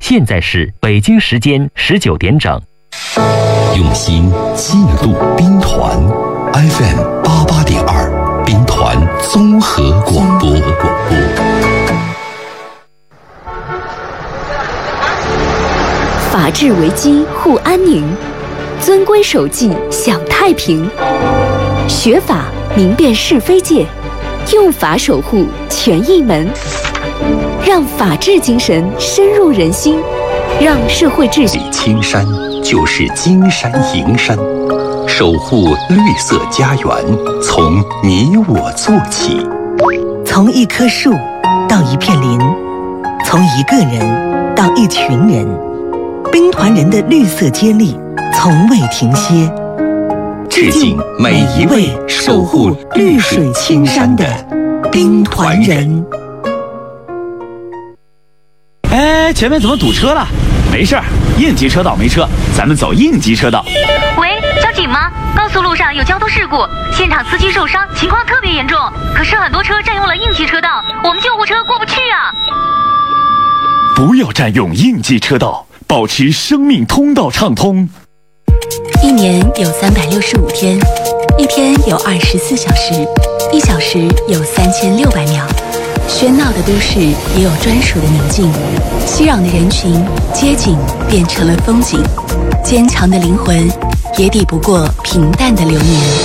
现在是北京时间19点整。 用心记录兵团 FM88.2兵团综合广播。 法治为基护安宁，遵规守纪享太平。学法明辨是非界，用法守护权益门，让法治精神深入人心，让社会秩序。 青山就是金山银山，守护绿色家园，从你我做起。 从一棵树到一片林，从一个人到一群人，兵团人的绿色接力从未停歇。 致敬每一位守护绿水青山的兵团人。 哎，前面怎么堵车了？没事儿，应急车道没车，咱们走应急车道。 喂，交警吗？高速路上有交通事故，现场司机受伤，情况特别严重，可是很多车占用了应急车道，我们救护车过不去啊。 不要占用应急车道，保持生命通道畅通。 一年有365天，一天有24小时，1小时有3600秒。喧闹的都市也有专属的宁静，熙攘的人群，街景变成了风景，坚强的灵魂也抵不过平淡的流年。